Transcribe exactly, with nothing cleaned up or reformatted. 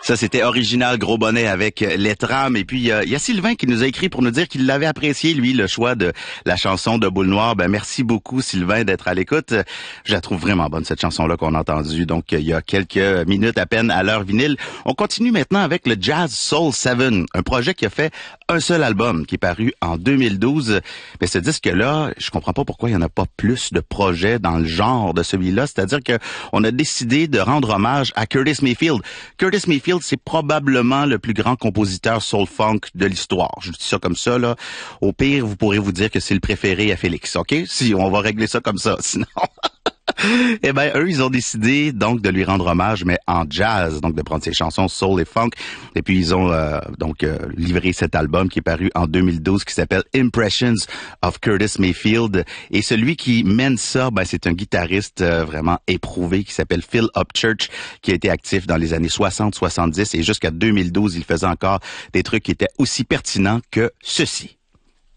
Ça, c'était original, Gros Bonnet avec Les Trames. Et puis, il y, a, il y a Sylvain qui nous a écrit pour nous dire qu'il l'avait apprécié, lui, le choix de la chanson de Boule Noire. Ben, merci beaucoup, Sylvain, d'être à l'écoute. Je la trouve vraiment bonne, cette chanson-là qu'on a entendue. Donc, il y a quelques minutes à peine à l'heure vinyle. On continue maintenant avec le Jazz Soul sept, un projet qui a fait un seul album, qui est paru en deux mille douze. Mais ce disque-là, je comprends pas pourquoi il y en a pas plus de projets dans le genre de celui-là. C'est-à-dire que on a décidé de rendre hommage à Curtis Mayfield. Curtis Mayfield, c'est probablement le plus grand compositeur soul-funk de l'histoire. Je dis ça comme ça, là. Au pire, vous pourrez vous dire que c'est le préféré à Félix, OK? Si, on va régler ça comme ça, sinon... Eh ben, eux, ils ont décidé donc de lui rendre hommage, mais en jazz, donc de prendre ses chansons soul et funk. Et puis ils ont euh, donc euh, livré cet album qui est paru en deux mille douze, qui s'appelle Impressions of Curtis Mayfield. Et celui qui mène ça, ben c'est un guitariste euh, vraiment éprouvé qui s'appelle Phil Upchurch, qui a été actif dans les années soixante soixante-dix et jusqu'à deux mille douze, il faisait encore des trucs qui étaient aussi pertinents que ceci.